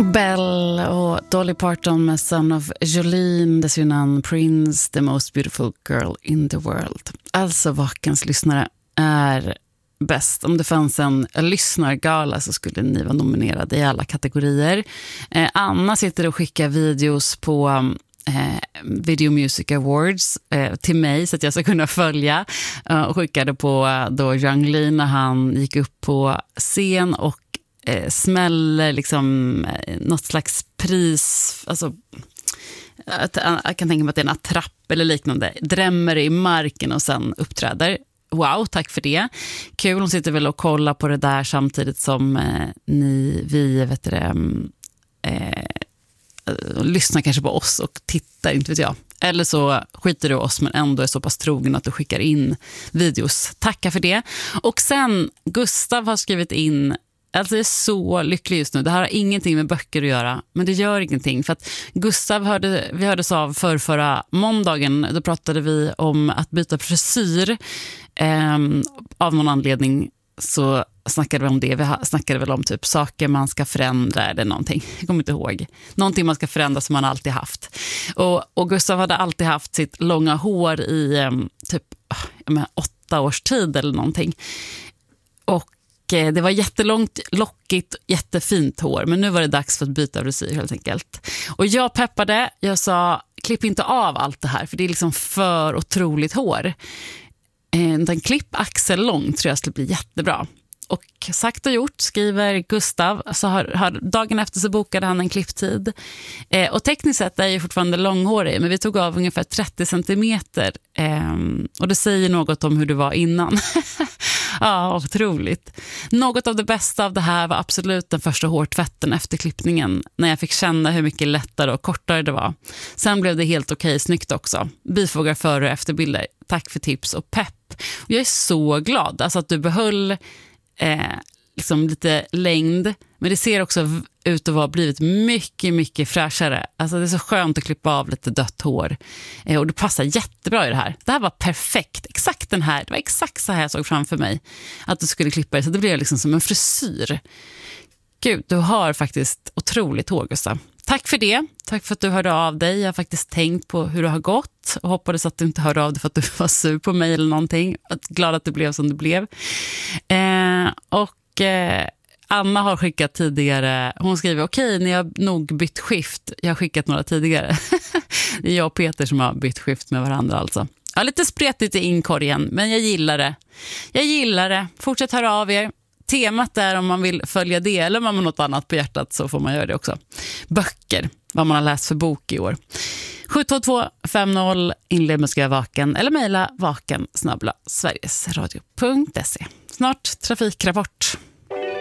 Belle och Dolly Parton med Son of Jolene, dessförinnan Prince, The Most Beautiful Girl in the World. Alltså Vakens lyssnare är bäst. Om det fanns en lyssnargala så skulle ni vara nominerade i alla kategorier. Anna sitter och skickar videos på Video Music Awards till mig så att jag ska kunna följa, och skickade på då Yung Lee när han gick upp på scen och smäller liksom något slags pris, alltså jag kan tänka mig att det är en attrapp eller liknande, drämmer i marken och sen uppträder. Wow, tack för det. Kul, hon sitter väl och kollar på det där samtidigt som lyssnar kanske på oss och tittar, inte vet jag. Eller så skiter du oss men ändå är så pass trogen att du skickar in videos. Tacka för det. Och sen, Gustav har skrivit in, alltså jag är så lycklig just nu. Det här har ingenting med böcker att göra, men det gör ingenting. För att Gustav vi hördes av förra måndagen. Då pratade vi om att byta frisyr. Av någon anledning så snackade vi om det. Vi snackade väl om typ saker man ska förändra eller någonting. Jag kommer inte ihåg. Någonting man ska förändra som man alltid haft. Och Gustav hade alltid haft sitt långa hår i typ 8 års tid eller någonting. Och det var jättelångt, lockigt, jättefint hår. Men nu var det dags för att byta frisyr helt enkelt. Och jag peppade, jag sa, klipp inte av allt det här. För det är liksom för otroligt hår. Den klipp axel lång tror jag skulle bli jättebra. Och sagt och gjort, skriver Gustav. Så har dagen efter så bokade han en klipptid. Och tekniskt sett är jag fortfarande långhårig. Men vi tog av ungefär 30 centimeter. Och det säger något om hur det var innan. Ja, otroligt. Något av det bästa av det här var absolut den första hårtvätten efter klippningen. När jag fick känna hur mycket lättare och kortare det var. Sen blev det helt okej, snyggt också. Bifogar före och efterbilder. Tack för tips och pepp. Och jag är så glad alltså att du behöll liksom lite längd. Men det ser också ut att vara blivit mycket, mycket fräschare. Alltså det är så skönt att klippa av lite dött hår. Och det passar jättebra i det här. Det här var perfekt. Exakt den här. Det var exakt så här jag såg framför mig. Att du skulle klippa det. Så det blev liksom som en frisyr. Gud, du har faktiskt otroligt hår, Gustav. Tack för det. Tack för att du hörde av dig. Jag har faktiskt tänkt på hur det har gått. Och hoppades att du inte hörde av dig för att du var sur på mig eller någonting. Glad att det blev som det blev. Anna har skickat tidigare. Hon skriver, okej, ni har nog bytt skift. Jag har skickat några tidigare. Det är jag och Peter som har bytt skift med varandra alltså. Ja, lite spretigt i inkorgen, men jag gillar det. Jag gillar det. Fortsätt höra av er. Temat är om man vill följa det eller om man har något annat på hjärtat så får man göra det också. Böcker, vad man har läst för bok i år. 72250 inled med skriva vaken eller mejla vaken@sverigesradio.se. Snart trafikrapport.